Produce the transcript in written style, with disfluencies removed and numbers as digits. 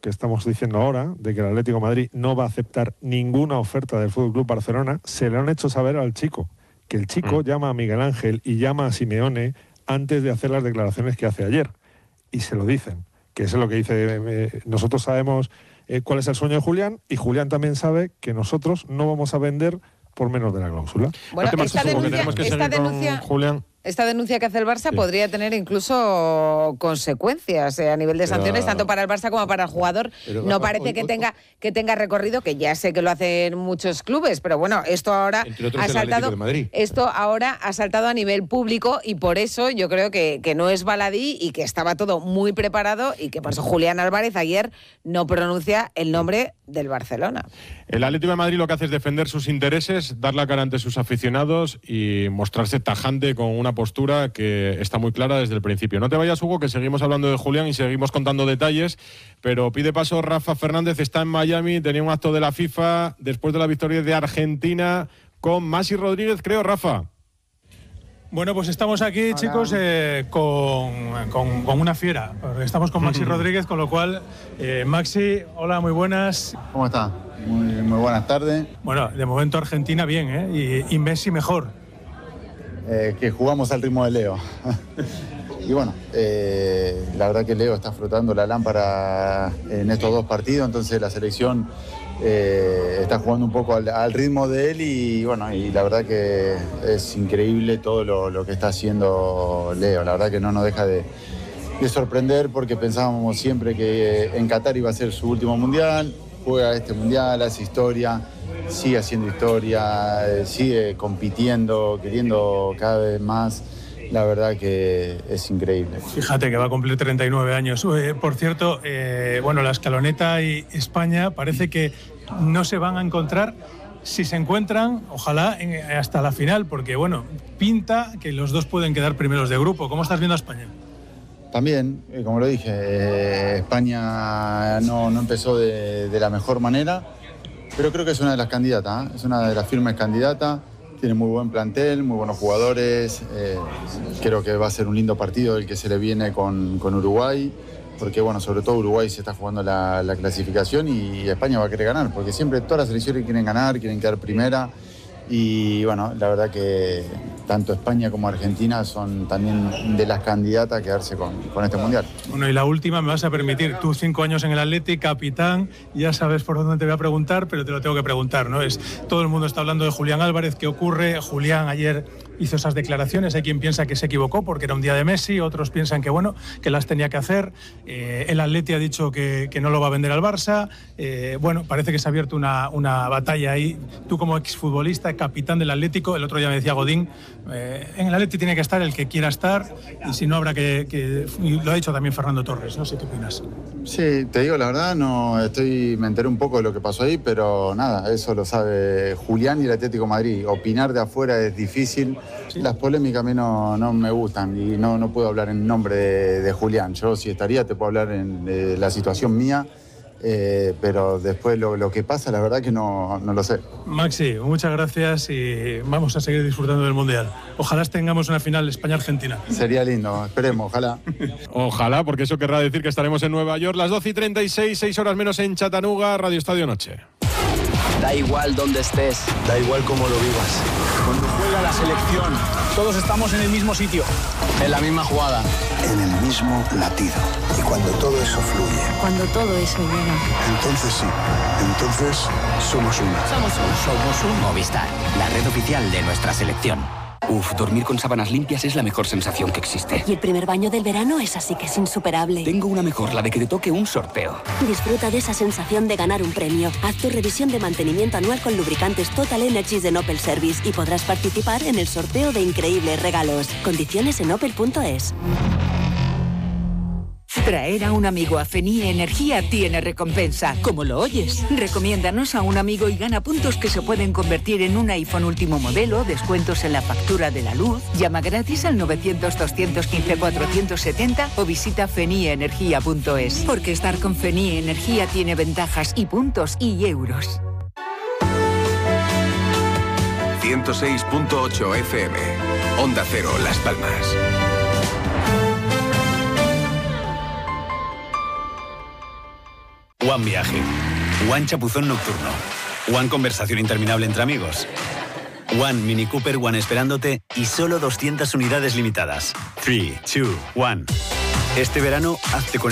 que estamos diciendo ahora, de que el Atlético de Madrid no va a aceptar ninguna oferta del Fútbol Club Barcelona, se lo han hecho saber al chico, que el chico llama a Miguel Ángel y llama a Simeone antes de hacer las declaraciones que hace ayer, y se lo dicen, que eso es lo que dice, nosotros sabemos cuál es el sueño de Julián, y Julián también sabe que nosotros no vamos a vender por menos de la cláusula. Bueno, esta denuncia que hace el Barça podría tener incluso consecuencias a nivel de sanciones, tanto para el Barça como para el jugador. Pero no parece que tenga recorrido, que ya sé que lo hacen muchos clubes, pero bueno, esto ahora ha saltado a nivel público, y por eso yo creo que no es baladí y que estaba todo muy preparado, y que por eso Julián Álvarez ayer no pronuncia el nombre del Barcelona. El Atlético de Madrid lo que hace es defender sus intereses, dar la cara ante sus aficionados y mostrarse tajante con una postura que está muy clara desde el principio. No te vayas, Hugo, que seguimos hablando de Julián y seguimos contando detalles, pero pide paso Rafa Fernández, está en Miami, tenía un acto de la FIFA después de la victoria de Argentina con Maxi Rodríguez, creo, Rafa. Bueno, pues estamos aquí, hola, chicos, con una fiera. Estamos con Maxi Rodríguez, con lo cual, Maxi, hola, muy buenas. ¿Cómo está? Muy buenas tardes. Bueno, de momento Argentina bien, ¿eh? Y Messi mejor. Que jugamos al ritmo de Leo. Y bueno, la verdad que Leo está frotando la lámpara en estos dos partidos, entonces la selección está jugando un poco al ritmo de él, y bueno, y la verdad que es increíble todo lo que está haciendo Leo. La verdad que no nos deja de sorprender, porque pensábamos siempre que en Qatar iba a ser su último mundial. Juega este mundial, hace historia, sigue haciendo historia, sigue compitiendo, queriendo cada vez más. La verdad que es increíble. Fíjate que va a cumplir 39 años. Por cierto, bueno, la escaloneta y España parece que no se van a encontrar. Si se encuentran, ojalá hasta la final, porque bueno, pinta que los dos pueden quedar primeros de grupo. ¿Cómo estás viendo a España? También, como lo dije, España no empezó de la mejor manera, pero creo que es una de las candidatas, es una de las firmes candidatas. Tiene muy buen plantel, muy buenos jugadores. Creo que va a ser un lindo partido el que se le viene con Uruguay, porque bueno, sobre todo Uruguay se está jugando la clasificación, y España va a querer ganar, porque siempre todas las selecciones quieren ganar, quieren quedar primera. Y bueno, la verdad que tanto España como Argentina son también de las candidatas a quedarse con este mundial. Bueno, y la última, me vas a permitir, tú 5 años en el Atleti, capitán, ya sabes por dónde te voy a preguntar, pero te lo tengo que preguntar, ¿no? Todo el mundo está hablando de Julián Álvarez. ¿Qué ocurre? Julián ayer hizo esas declaraciones, hay quien piensa que se equivocó porque era un día de Messi, otros piensan que bueno, que las tenía que hacer. El Atleti ha dicho que no lo va a vender al Barça. Bueno, parece que se ha abierto una batalla ahí. Tú como exfutbolista, capitán del Atlético, el otro día me decía Godín, en el Atleti tiene que estar el que quiera estar, y si no habrá que y lo ha dicho también Fernando Torres, no sé qué opinas. Sí, te digo la verdad, me enteré un poco de lo que pasó ahí, pero nada, eso lo sabe Julián y el Atlético de Madrid. Opinar de afuera es difícil. Sí. Las polémicas a mí no me gustan, y no puedo hablar en nombre de Julián. Yo, si estaría, te puedo hablar de la situación mía, pero después lo que pasa, la verdad que no lo sé. Maxi, muchas gracias, y vamos a seguir disfrutando del Mundial. Ojalá tengamos una final España-Argentina. Sería lindo, esperemos, ojalá. Ojalá, porque eso querrá decir que estaremos en Nueva York, las 12:36, 6 horas menos en Chattanooga, Radio Estadio Noche. Da igual dónde estés, da igual cómo lo vivas. Cuando juega la selección, todos estamos en el mismo sitio, en la misma jugada, en el mismo latido. Y cuando todo eso fluye, cuando todo eso llega, entonces sí, entonces somos uno. Somos un Movistar, la red oficial de nuestra selección. Dormir con sábanas limpias es la mejor sensación que existe. Y el primer baño del verano es así que es insuperable. Tengo una mejor, la de que te toque un sorteo. Disfruta de esa sensación de ganar un premio. Haz tu revisión de mantenimiento anual con lubricantes Total Energies de Opel Service y podrás participar en el sorteo de increíbles regalos. Condiciones en opel.es. Traer a un amigo a FENIE Energía tiene recompensa, como lo oyes. Recomiéndanos a un amigo y gana puntos que se pueden convertir en un iPhone último modelo, descuentos en la factura de la luz. Llama gratis al 900-215-470 o visita fenieenergia.es. Porque estar con FENIE Energía tiene ventajas y puntos y euros. 106.8 FM. Onda Cero, Las Palmas. One viaje. One chapuzón nocturno. One conversación interminable entre amigos. One Mini Cooper One esperándote y solo 200 unidades limitadas. 3, 2, 1. Este verano, hazte con